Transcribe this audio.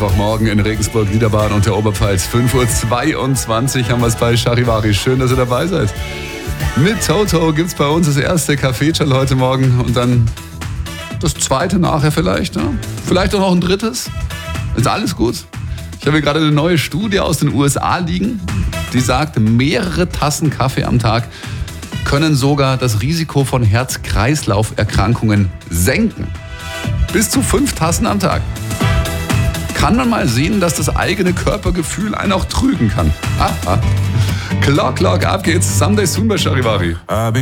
Mittwochmorgen in Regensburg, Niederbayern und der Oberpfalz. 5:22 Uhr haben wir es bei Charivari. Schön, dass ihr dabei seid. Mit Toto gibt es bei uns das erste Kaffeeschall heute Morgen und dann das zweite nachher vielleicht. Ne? Vielleicht auch noch ein drittes. Ist alles gut. Ich habe hier gerade eine neue Studie aus den USA liegen, die sagt, mehrere Tassen Kaffee am Tag können sogar das Risiko von Herz-Kreislauf-Erkrankungen senken. Bis zu 5 Tassen am Tag. Kann man mal sehen, dass das eigene Körpergefühl einen auch trügen kann. Aha. Clock, ab geht's. Someday soon bei Charivari.